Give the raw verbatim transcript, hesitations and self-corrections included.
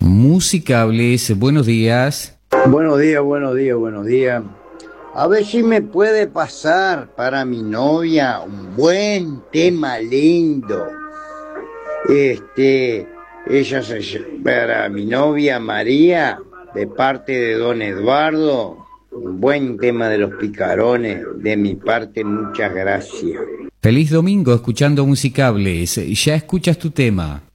Musicables, buenos días. Buenos días, buenos días, buenos días. A ver si me puede pasar para mi novia un buen tema lindo. Este, ella se, para mi novia María, de parte de don Eduardo, un buen tema de los Picarones, de mi parte, muchas gracias. Feliz domingo escuchando Musicables. Ya escuchas tu tema.